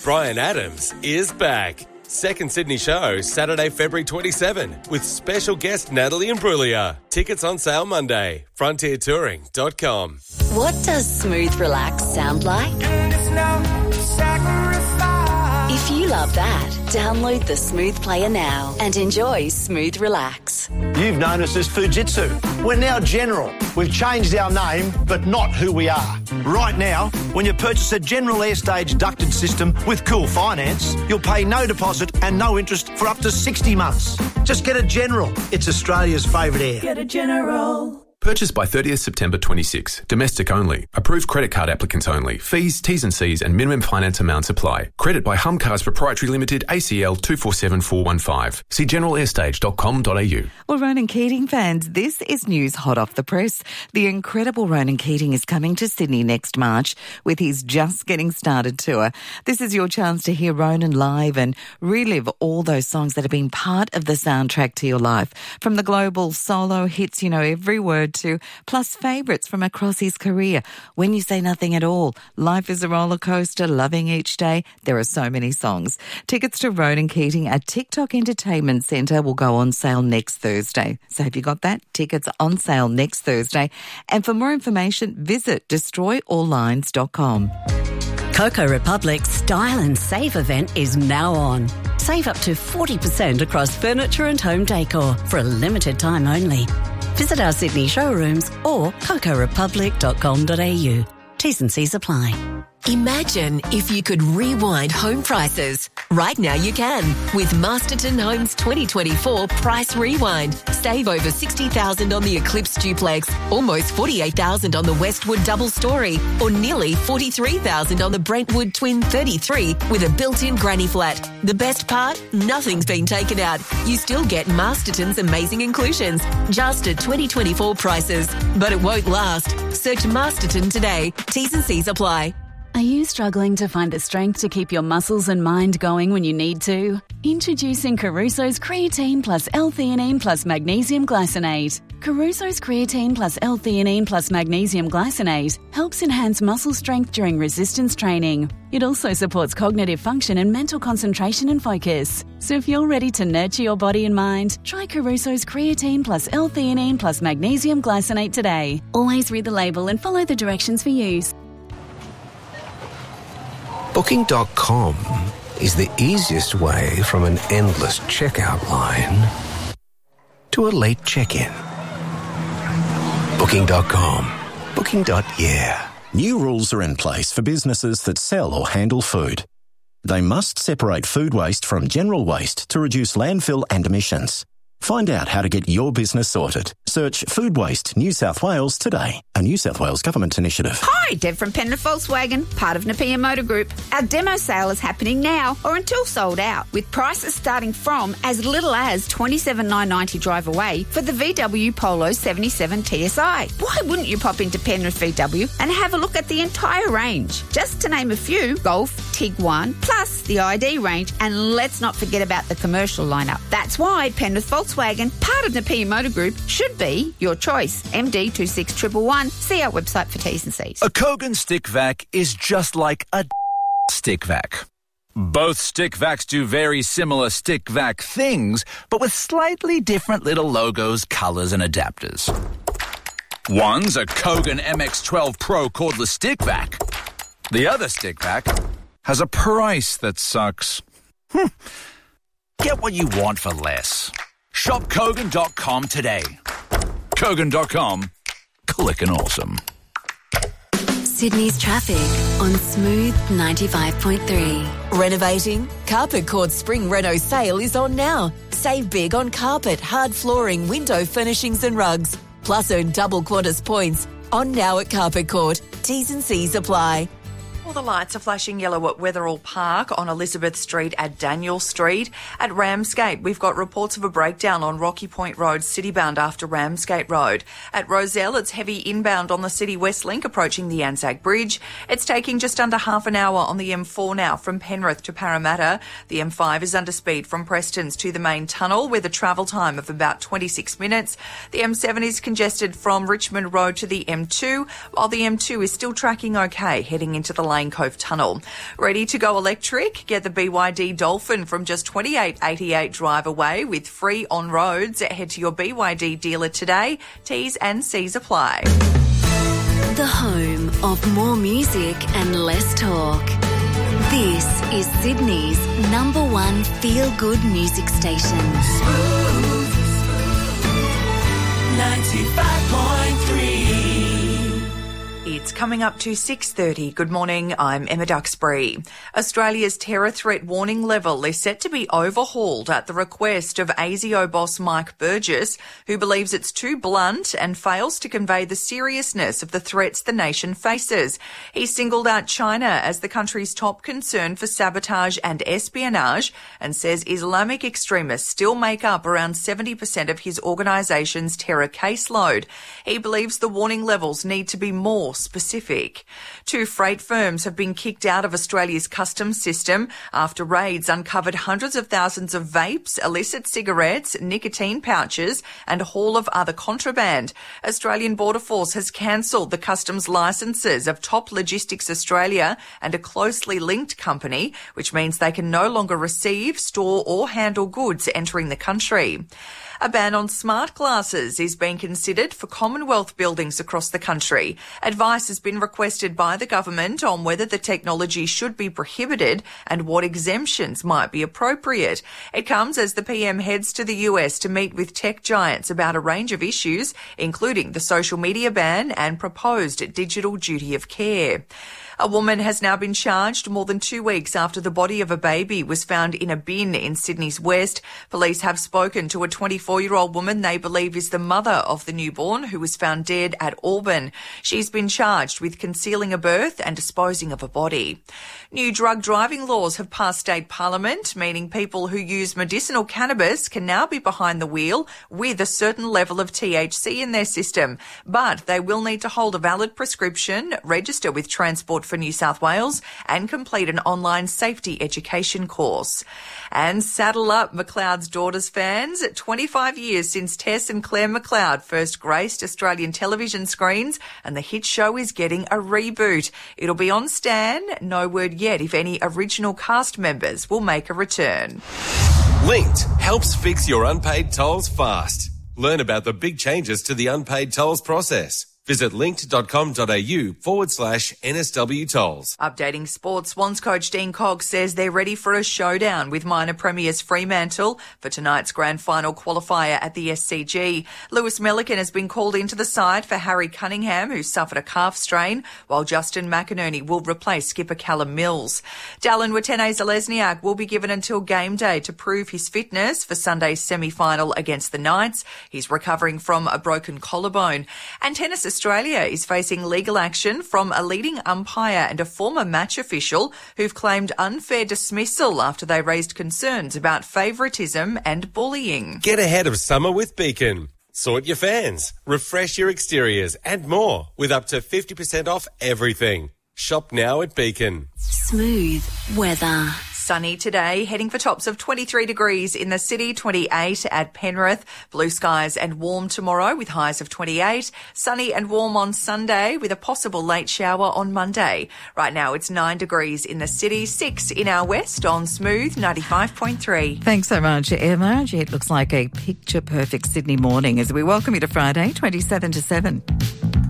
Bryan Adams is back. Second Sydney show, Saturday, February 27, with special guest Natalie Imbruglia. Tickets on sale Monday. FrontierTouring.com. What does smooth relax sound like? If you love that, download the Smooth Player now and enjoy Smooth Relax. You've known us as Fujitsu. We're now General. We've changed our name, but not who we are. Right now, when you purchase a General Airstage ducted system with Cool Finance, you'll pay no deposit and no interest for up to 60 months. Just get a General. It's Australia's favourite air. Get a General. Purchased by 30th September 26. Domestic only. Approved credit card applicants only. Fees, T's and C's and minimum finance amounts apply. Credit by Humcars Proprietary Limited, ACL 247415. See generalairstage.com.au. Well, Ronan Keating fans, this is news hot off the press. The incredible Ronan Keating is coming to Sydney next March with his Just Getting Started tour. This is your chance to hear Ronan live and relive all those songs that have been part of the soundtrack to your life. From the global solo hits, you know every word to, plus favourites from across his career. When You Say Nothing at All, Life is a Roller Coaster, Loving Each Day. There are so many songs. Tickets to Ronan Keating at TikTok Entertainment Centre will go on sale next Thursday. So have you got that? Tickets on sale next Thursday. And for more information, visit destroyalllines.com. Coco Republic's Style and Save event is now on. Save up to 40% across furniture and home decor for a limited time only. Visit our Sydney showrooms or cocorepublic.com.au. T's and C's apply. Imagine if you could rewind home prices. Right now you can with Masterton Homes 2024 Price Rewind. Save over $60,000 on the Eclipse Duplex, almost $48,000 on the Westwood Double Story, or nearly $43,000 on the Brentwood Twin 33 with a built-in granny flat. The best part? Nothing's been taken out. You still get Masterton's amazing inclusions, just at 2024 prices. But it won't last. Search Masterton today. T's and C's apply. Are you struggling to find the strength to keep your muscles and mind going when you need to? Introducing Caruso's Creatine Plus L-Theanine Plus Magnesium Glycinate. Caruso's Creatine Plus L-Theanine Plus Magnesium Glycinate helps enhance muscle strength during resistance training. It also supports cognitive function and mental concentration and focus. So if you're ready to nurture your body and mind, try Caruso's Creatine Plus L-Theanine Plus Magnesium Glycinate today. Always read the label and follow the directions for use. Booking.com is the easiest way from an endless checkout line to a late check-in. Booking.com. Booking.yeah. New rules are in place for businesses that sell or handle food. They must separate food waste from general waste to reduce landfill and emissions. Find out how to get your business sorted. Search Food Waste New South Wales today, a New South Wales government initiative. Hi, Deb from Penrith Volkswagen, part of Napier Motor Group. Our demo sale is happening now or until sold out, with prices starting from as little as $27,990 drive away for the VW Polo 77 TSI. Why wouldn't you pop into Penrith VW and have a look at the entire range? Just to name a few, Golf, Tiguan, plus the ID range, and let's not forget about the commercial lineup. That's why Penrith Volkswagen, part of Napier Motor Group, should be your choice. MD 26111. See our website for T's and C's. A Kogan stick vac is just like a stick vac. Both stick vacs do very similar stick vac things, but with slightly different little logos, colours and adapters. One's a Kogan MX12 Pro cordless stick vac. The other stick vac has a price that sucks. Get what you want for less. Shop Kogan.com today. Kogan.com. Clickin' awesome. Sydney's traffic on Smooth 95.3. Renovating? Carpet Court Spring Reno sale is on now. Save big on carpet, hard flooring, window furnishings and rugs. Plus earn double Qantas points. On now at Carpet Court. T's and C's apply. Well, the lights are flashing yellow at Wetherill Park, on Elizabeth Street at Daniel Street. At Ramsgate, we've got reports of a breakdown on Rocky Point Road, citybound after Ramsgate Road. At Rozelle, it's heavy inbound on the City West Link approaching the Anzac Bridge. It's taking just under half an hour on the M4 now from Penrith to Parramatta. The M5 is under speed from Prestons to the main tunnel with a travel time of about 26 minutes. The M7 is congested from Richmond Road to the M2, while the M2 is still tracking okay heading into the Lane Cove Tunnel. Ready to go electric? Get the BYD Dolphin from just $28.88 drive away with free on-roads. Head to your BYD dealer today. T's and C's apply. The home of more music and less talk. This is Sydney's #1 feel-good music station. 95.3. It's coming up to 6:30. Good morning, I'm Emma Duxbury. Australia's terror threat warning level is set to be overhauled at the request of ASIO boss Mike Burgess, who believes it's too blunt and fails to convey the seriousness of the threats the nation faces. He singled out China as the country's top concern for sabotage and espionage and says Islamic extremists still make up around 70% of his organisation's terror caseload. He believes the warning levels need to be more specific. 2 freight firms have been kicked out of Australia's customs system after raids uncovered hundreds of thousands of vapes, illicit cigarettes, nicotine pouches and a haul of other contraband. Australian Border Force has cancelled the customs licences of Top Logistics Australia and a closely linked company, which means they can no longer receive, store or handle goods entering the country. A ban on smart glasses is being considered for Commonwealth buildings across the country. Advice has been requested by the government on whether the technology should be prohibited and what exemptions might be appropriate. It comes as the PM heads to the US to meet with tech giants about a range of issues, including the social media ban and proposed digital duty of care. A woman has now been charged more than 2 weeks after the body of a baby was found in a bin in Sydney's West. Police have spoken to a 24-year-old woman they believe is the mother of the newborn who was found dead at Auburn. She's been charged with concealing a birth and disposing of a body. New drug driving laws have passed state parliament, meaning people who use medicinal cannabis can now be behind the wheel with a certain level of THC in their system. But they will need to hold a valid prescription, register with Transport for New South Wales and complete an online safety education course. And saddle up, McLeod's Daughters fans. 25 years since Tess and Claire McLeod first graced Australian television screens, and the hit show is getting a reboot. It'll be on Stan. No word yet if any original cast members will make a return. Linked helps fix your unpaid tolls fast. Learn about the big changes to the unpaid tolls process. Visit linked.com.au/NSW tolls. Updating sports, Swans coach Dean Cox says they're ready for a showdown with minor premiers Fremantle for tonight's grand final qualifier at the SCG. Lewis Milliken has been called into the side for Harry Cunningham, who suffered a calf strain, while Justin McInerney will replace skipper Callum Mills. Dallin Watene-Zelezniak will be given until game day to prove his fitness for Sunday's semi-final against the Knights. He's recovering from a broken collarbone. And Tennis Australia is facing legal action from a leading umpire and a former match official who've claimed unfair dismissal after they raised concerns about favouritism and bullying. Get ahead of summer with Beacon. Sort your fans, refresh your exteriors and more with up to 50% off everything. Shop now at Beacon. Smooth weather. Sunny today, heading for tops of 23 degrees in the city, 28 at Penrith. Blue skies and warm tomorrow with highs of 28. Sunny and warm on Sunday with a possible late shower on Monday. Right now it's 9 degrees in the city, 6 in our west on Smooth 95.3. Thanks so much, Emma. Gee, it looks like a picture-perfect Sydney morning as we welcome you to Friday, 27 to 7.